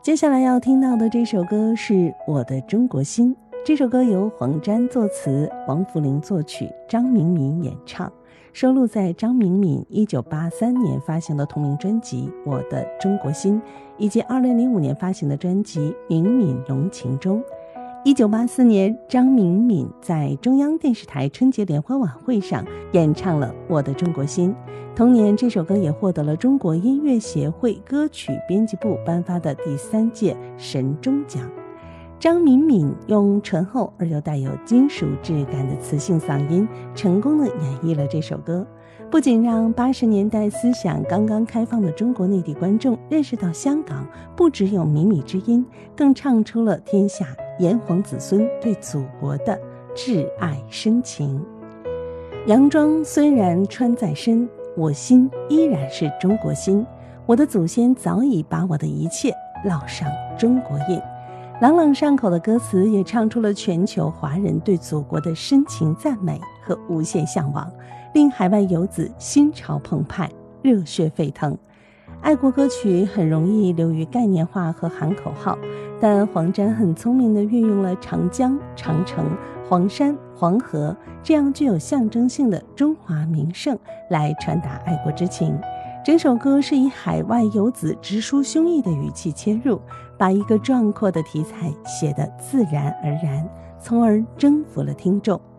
接下来要听到的这首歌是《我的中国心》，这首歌由黄沾作词，王福林作曲，张明敏演唱，收录在张明敏1983年发行的同名专辑《我的中国心》，以及2005年发行的专辑《明敏浓情》中。1984年，张明敏在中央电视台春节联欢晚会上演唱了《我的中国心》。同年，这首歌也获得了中国音乐协会歌曲编辑部颁发的第3届神钟奖。张明敏用醇厚而又带有金属质感的磁性嗓音，成功地演绎了这首歌，不仅让80年代思想刚刚开放的中国内地观众认识到香港不只有靡靡之音，更唱出了天下炎黄子孙对祖国的挚爱深情。洋装虽然穿在身，我心依然是中国心，我的祖先早已把我的一切烙上中国印。朗朗上口的歌词也唱出了全球华人对祖国的深情赞美和无限向往，令海外游子心潮澎湃，热血沸腾。爱国歌曲很容易流于概念化和喊口号，但黄沾很聪明地运用了长江、长城、黄山、黄河这样具有象征性的中华名胜来传达爱国之情。整首歌是以海外游子直抒胸臆的语气切入，把一个壮阔的题材写得自然而然，从而征服了听众。